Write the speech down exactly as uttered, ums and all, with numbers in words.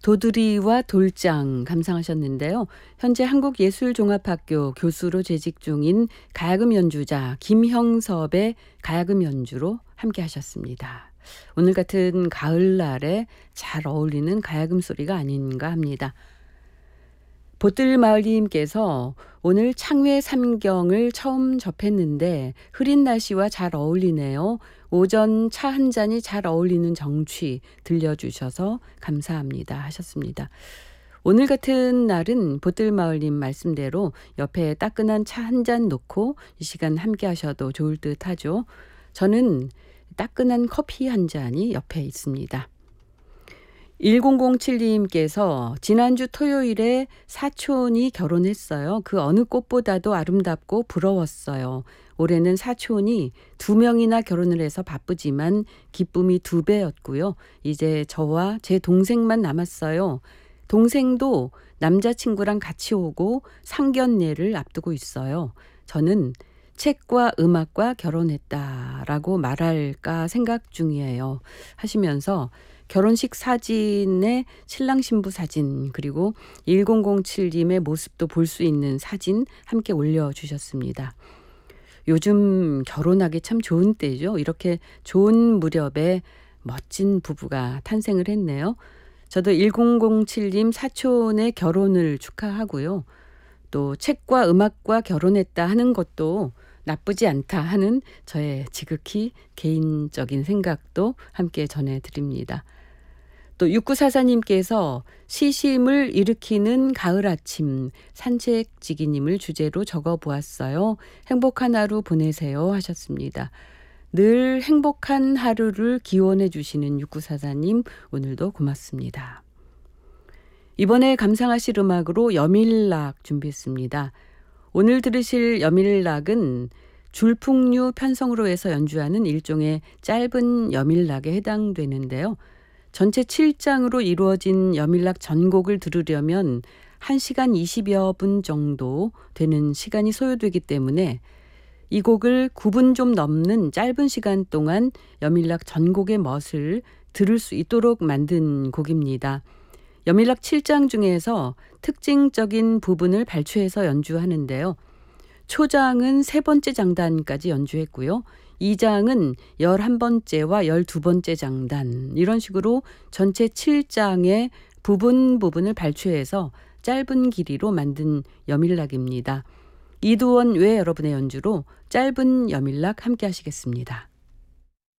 도드리와 돌장 감상하셨는데요. 현재 한국예술종합학교 교수로 재직 중인 가야금 연주자 김형섭의 가야금 연주로 함께 하셨습니다. 오늘 같은 가을날에 잘 어울리는 가야금 소리가 아닌가 합니다. 보뜰마을님께서 오늘 창외 삼경을 처음 접했는데 흐린 날씨와 잘 어울리네요. 오전 차 한 잔이 잘 어울리는 정취 들려주셔서 감사합니다 하셨습니다. 오늘 같은 날은 보뜰마을님 말씀대로 옆에 따끈한 차 한 잔 놓고 이 시간 함께 하셔도 좋을 듯 하죠. 저는 따끈한 커피 한 잔이 옆에 있습니다. 일공공칠님께서 지난주 토요일에 사촌이 결혼했어요. 그 어느 꽃보다도 아름답고 부러웠어요. 올해는 사촌이 두 명이나 결혼을 해서 바쁘지만 기쁨이 두 배였고요. 이제 저와 제 동생만 남았어요. 동생도 남자친구랑 같이 오고 상견례를 앞두고 있어요. 저는 책과 음악과 결혼했다라고 말할까 생각 중이에요. 하시면서 결혼식 사진에 신랑 신부 사진 그리고 일공공칠님의 모습도 볼 수 있는 사진 함께 올려주셨습니다. 요즘 결혼하기 참 좋은 때죠. 이렇게 좋은 무렵에 멋진 부부가 탄생을 했네요. 저도 일공공칠님 사촌의 결혼을 축하하고요. 또 책과 음악과 결혼했다 하는 것도 나쁘지 않다 하는 저의 지극히 개인적인 생각도 함께 전해드립니다. 또 육구사사님께서 시심을 일으키는 가을 아침 산책지기님을 주제로 적어보았어요. 행복한 하루 보내세요 하셨습니다. 늘 행복한 하루를 기원해 주시는 육구사사님 오늘도 고맙습니다. 이번에 감상하실 음악으로 여밀락 준비했습니다. 오늘 들으실 여밀락은 줄풍류 편성으로 해서 연주하는 일종의 짧은 여밀락에 해당되는데요. 전체 칠 장으로 이루어진 여밀락 전곡을 들으려면 한 시간 이십여 분 정도 되는 시간이 소요되기 때문에 이 곡을 구 분 좀 넘는 짧은 시간 동안 여밀락 전곡의 멋을 들을 수 있도록 만든 곡입니다. 여밀락 칠 장 중에서 특징적인 부분을 발췌해서 연주하는데요. 초장은 세 번째 장단까지 연주했고요. 이 장은 열한 번째와 열두 번째 장단 이런 식으로 전체 칠 장의 부분 부분을 발췌해서 짧은 길이로 만든 여밀락입니다. 이두원 외 여러분의 연주로 짧은 여밀락 함께 하시겠습니다.